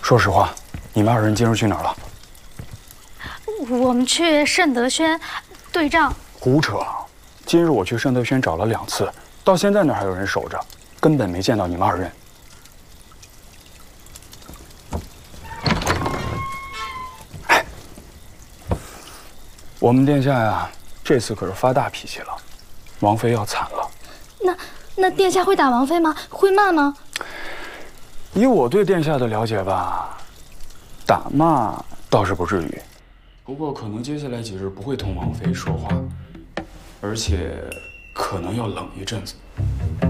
说实话，你们二人今儿去哪儿了？ 我们去盛德轩对账。 胡扯！今日我去盛德轩找了2次，到现在那儿还有人守着，根本没见到你们2人。哎，我们殿下呀，这次可是发大脾气了，王妃要惨了。 那殿下会打王妃吗？会骂吗？ 以我对殿下的了解吧，打骂倒是不至于，不过可能接下来几日不会同王妃说话，而且可能要冷一阵子。